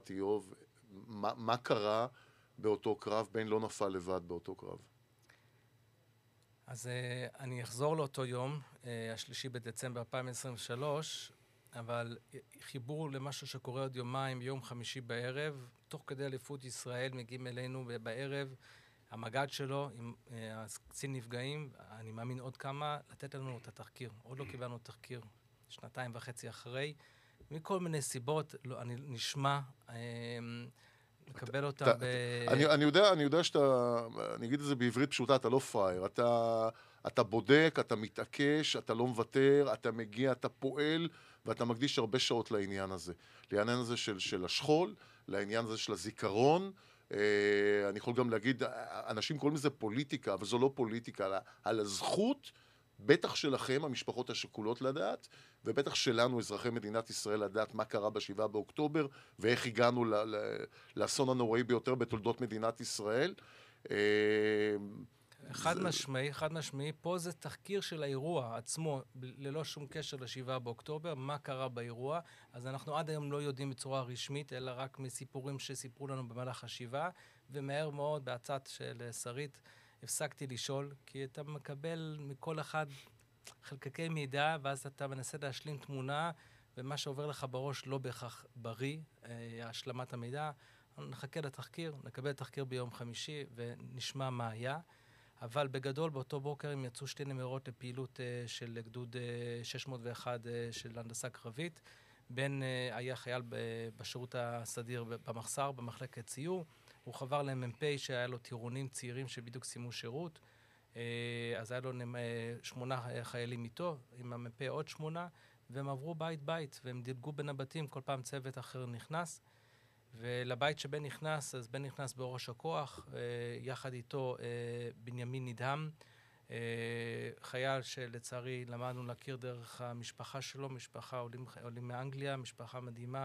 איוב, מה קרה באותו קרב? בן לא נפל לבד באותו קרב. אז אני אחזור לאותו יום, השלישי בדצמבר 2023, אבל חיבור למשהו שקורה עוד יומיים, ביום חמישי בערב, תוך כדי אליפות ישראל מגיעים אלינו בערב, המג"ד שלו עם הקצין נפגעים, אני מאמין עוד כמה, לתת לנו את התחקיר. עוד לא קיבלנו תחקיר, 2.5 אחרי, מכל מיני סיבות, אני נשמע, לקבל אותם אני יודע שאתה, אני אגיד את זה בעברית פשוטה, אתה לא פראייר, אתה בודק, אתה מתעקש, אתה לא מוותר, אתה מגיע, אתה פועל, ואתה מקדיש הרבה שעות לעניין הזה. לעניין הזה של השכול, לעניין הזה של הזיכרון. אני יכול גם להגיד, אנשים קוראים לזה פוליטיקה, אבל זו לא פוליטיקה, על הזכות, בטח שלכם, המשפחות השכולות לדעת, ובטח שלנו, אזרחי מדינת ישראל, לדעת מה קרה ב7 באוקטובר, ואיך הגענו לאסון הנוראי ביותר בתולדות מדינת ישראל. חד משמעי, פה זה תחקיר של האירוע עצמו, ללא שום קשר ל7 באוקטובר, מה קרה באירוע, אז אנחנו עד היום לא יודעים בצורה רשמית, אלא רק מסיפורים שסיפרו לנו במהלך השבעה, ומהר מאוד, בהצעת של שרית, הפסקתי לשאול, כי אתה מקבל מכל אחד חלקקי מידע, ואז אתה מנסה להשלים תמונה, ומה שעובר לך בראש לא בהכרח בריא, השלמת המידע. נחכה לתחקיר, נקבל תחקיר ביום חמישי, ונשמע מה היה. אבל בגדול, באותו בוקר הם יצאו 2 נמרות לפעילות של גדוד 601 של הנדסה קרבית. בן היה חייל בשירות הסדיר במחסר, במחלקת ציור. הוא חבר למ"פ שהיה לו טירונים צעירים שבדיוק סיימו שירות. אז היה לו 8 חיילים איתו, עם המ"פ עוד 8, והם עברו בית, והם דילגו בין הבתים, כל פעם צוות אחר נכנס. ולבית שבן נכנס, אז בן נכנס בראש הכוח, יחד איתו בנימין נדהם, חייל שלצערי למדנו להכיר דרך המשפחה שלו, משפחה עולים מאנגליה, משפחה מדהימה.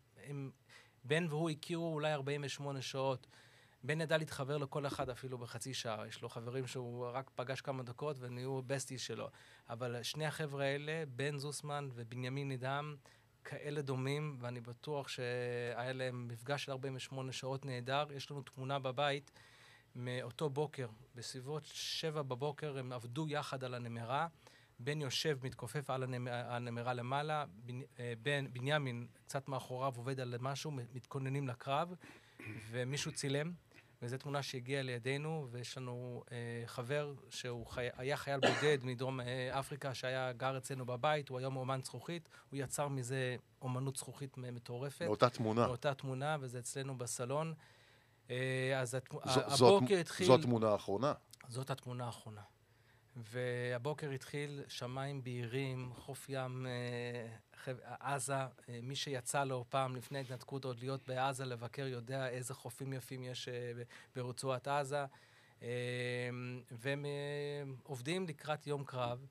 בן והוא הכירו אולי 48 שעות. בן ידע להתחבר לכל אחד אפילו בחצי שעה. יש לו חברים שהוא רק פגש כמה דקות ונהיו בסטי שלו. אבל שני החבר'ה האלה, בן זוסמן ובנימין נדהם, כאלה דומים, ואני בטוח שהיה להם מפגש של 48 שעות נהדר. יש לנו תמונה בבית מאותו בוקר, בסביבות 7 בבוקר, הם עבדו יחד על הנמרה. בן יושב, מתכופף על הנמרה למעלה, בנימין קצת מאחוריו עובד על משהו, מתכוננים לקרב, ומישהו צילם, וזו תמונה שהגיעה לידינו, ויש לנו חבר שהוא היה חייל בודד מדרום אפריקה, שהיה גר אצלנו בבית, הוא היום אומן זכוכית, הוא יצר מזה אומנות זכוכית מטורפת. מאותה תמונה, וזה אצלנו בסלון. אז הבוקר התחיל... זו התמונה האחרונה. זאת התמונה האחרונה. והבוקר התחיל שמיים בהירים, חוף ים, עזה. מי שיצא לו פעם לפני ההתנתקות עוד להיות בעזה לבקר יודע איזה חופים יפים יש ברצועת עזה. והם עובדים לקראת יום קרב,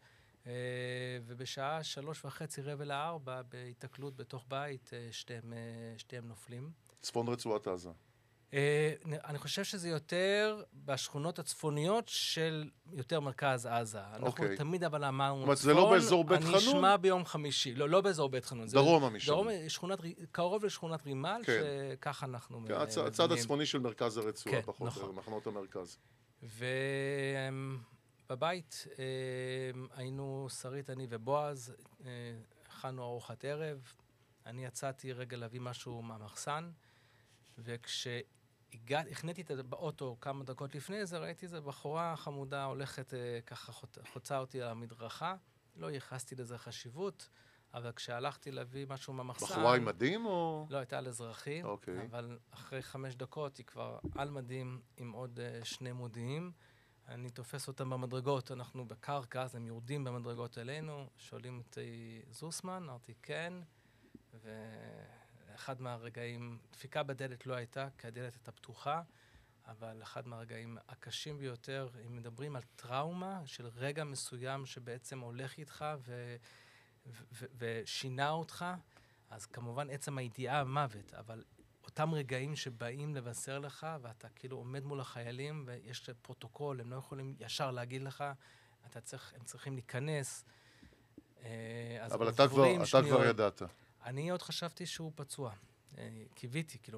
ובשעה 3:30 בהתקלות בתוך בית, שתיהם נופלים. צפון רצועת עזה. אני חושב שזה יותר בשכונות הצפוניות של יותר מרכז עזה. אנחנו תמיד אבל אמרנו, זה לא באזור בית חנון? הנשמע ביום חמישי. לא באזור בית חנון. דרומה משם. קרוב לשכונת רימל, שככה אנחנו מבינים. הצד הצפוני של מרכז הרצועה, פחות או יותר, מחנות המרכז. ובבית היינו שרית, אני ובועז, הכנו ארוחת ערב, אני יצאתי רגע להביא משהו מהמחסן, הכנתי את באוטו כמה דקות לפני זה, ראיתי איזו בחורה חמודה הולכת ככה חוצה אותי על המדרכה, לא ייחסתי לזה חשיבות, אבל כשהלכתי להביא משהו מהמחסן... בחורה עם מדים או...? לא, הייתה על אזרחי, אבל אחרי 5 דקות היא כבר על מדים עם עוד 2 מודיעים. אני תופס אותם במדרגות, אנחנו בקרקע, אז הם יורדים במדרגות אלינו, שואלים אותי זוסמן, אמרתי כן, אחד מהרגעים, דפיקה בדלת לא הייתה, כי הדלת הייתה פתוחה, אבל אחד מהרגעים הקשים ביותר, אם מדברים על טראומה של רגע מסוים שבעצם הולך איתך ושינה אותך, אז כמובן עצם הידיעה מוות, אבל אותם רגעים שבאים לבשר לך, ואתה כאילו עומד מול החיילים, ויש פרוטוקול, הם לא יכולים ישר להגיד לך, הם צריכים להיכנס. אבל אתה כבר ידעת. אני עוד חשבתי שהוא פצוע. קיוויתי, כאילו,